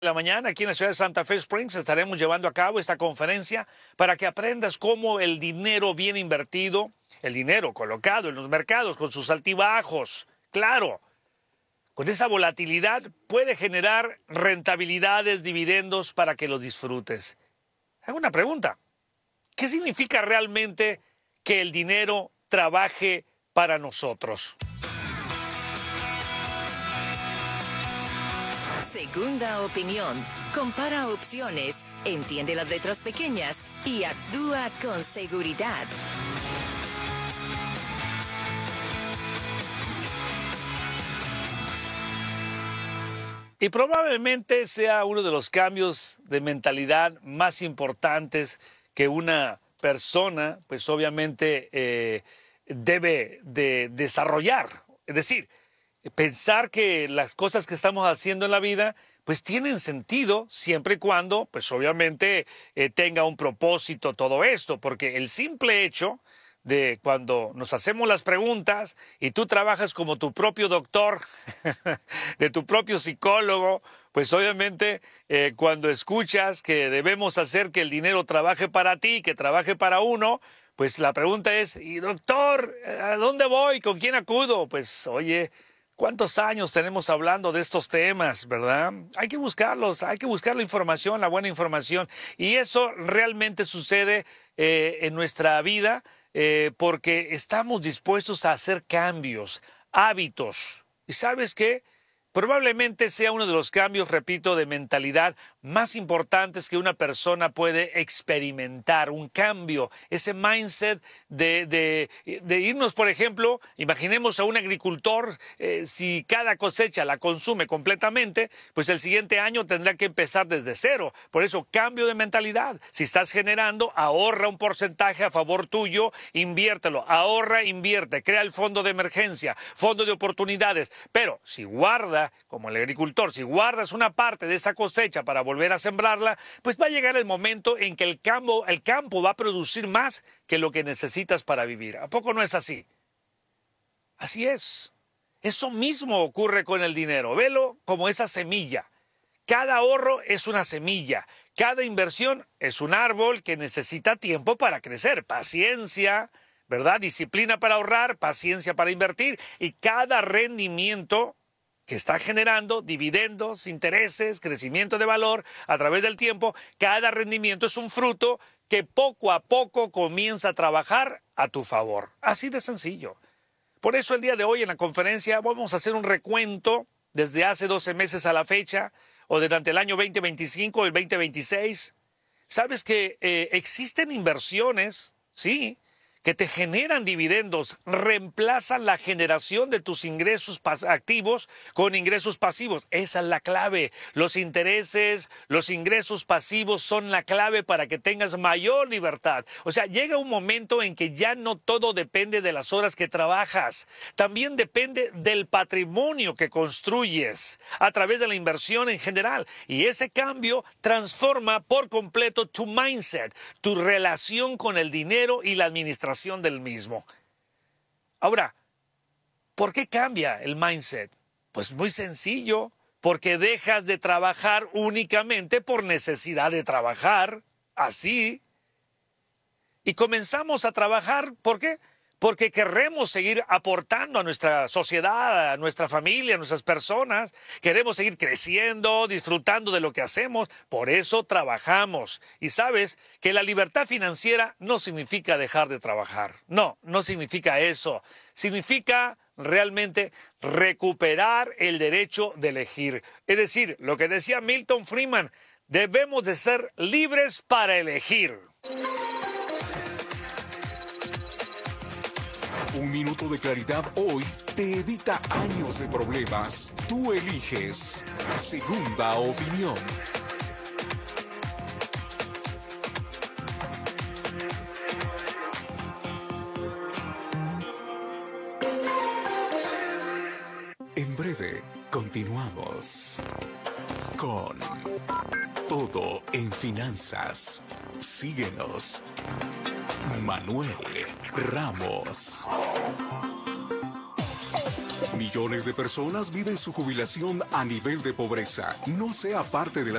La mañana aquí en la ciudad de Santa Fe Springs estaremos llevando a cabo esta conferencia para que aprendas cómo el dinero bien invertido, el dinero colocado en los mercados con sus altibajos, claro, con esa volatilidad puede generar rentabilidades, dividendos para que los disfrutes. Hago una pregunta. ¿Qué significa realmente que el dinero trabaje para nosotros? Segunda opinión. Compara opciones, entiende las letras pequeñas y actúa con seguridad. Y probablemente sea uno de los cambios de mentalidad más importantes que una persona, pues obviamente debe de desarrollar. Es decir, pensar que las cosas que estamos haciendo en la vida pues tienen sentido siempre y cuando pues obviamente tenga un propósito todo esto, porque el simple hecho de cuando nos hacemos las preguntas y tú trabajas como tu propio doctor, de tu propio psicólogo, pues obviamente cuando escuchas que debemos hacer que el dinero trabaje para ti, que trabaje para uno, pues la pregunta es, ¿y doctor, a dónde voy? ¿Con quién acudo? Pues oye, ¿cuántos años tenemos hablando de estos temas, verdad? Hay que buscarlos, hay que buscar la información, la buena información. Y eso realmente sucede en nuestra vida porque estamos dispuestos a hacer cambios, hábitos. ¿Y sabes qué? Probablemente sea uno de los cambios, repito, de mentalidad más importantes que una persona puede experimentar, un cambio, ese mindset de irnos, por ejemplo, imaginemos a un agricultor, si cada cosecha la consume completamente, pues el siguiente año tendrá que empezar desde cero. Por eso, cambio de mentalidad. Si estás generando, ahorra un porcentaje a favor tuyo, inviértelo, ahorra, invierte, crea el fondo de emergencia, fondo de oportunidades, pero si guarda, como el agricultor, si guardas una parte de esa cosecha para volver a sembrarla, pues va a llegar el momento en que el campo va a producir más que lo que necesitas para vivir. ¿A poco no es así? Así es. Eso mismo ocurre con el dinero. Velo como esa semilla. Cada ahorro es una semilla. Cada inversión es un árbol que necesita tiempo para crecer. Paciencia, ¿verdad? Disciplina para ahorrar, paciencia para invertir. Y cada rendimiento que está generando dividendos, intereses, crecimiento de valor a través del tiempo, cada rendimiento es un fruto que poco a poco comienza a trabajar a tu favor. Así de sencillo. Por eso el día de hoy en la conferencia vamos a hacer un recuento desde hace 12 meses a la fecha o durante el año 2025 o el 2026. ¿Sabes que existen inversiones, sí, que te generan dividendos, reemplazan la generación de tus ingresos activos con ingresos pasivos? Esa es la clave. Los intereses, los ingresos pasivos son la clave para que tengas mayor libertad. O sea, llega un momento en que ya no todo depende de las horas que trabajas. También depende del patrimonio que construyes a través de la inversión en general. Y ese cambio transforma por completo tu mindset, tu relación con el dinero y la administración del mismo. Ahora, ¿por qué cambia el mindset? Pues muy sencillo, porque dejas de trabajar únicamente por necesidad de trabajar, así, y comenzamos a trabajar, ¿por qué? Porque queremos seguir aportando a nuestra sociedad, a nuestra familia, a nuestras personas. Queremos seguir creciendo, disfrutando de lo que hacemos. Por eso trabajamos. Y sabes que la libertad financiera no significa dejar de trabajar. No, no significa eso. Significa realmente recuperar el derecho de elegir. Es decir, lo que decía Milton Friedman, debemos de ser libres para elegir. Un minuto de claridad hoy te evita años de problemas. Tú eliges Segunda Opinión. En breve, continuamos con Todo en Finanzas. Síguenos. Manuel Ramos. Millones de personas viven su jubilación a nivel de pobreza. No sea parte de la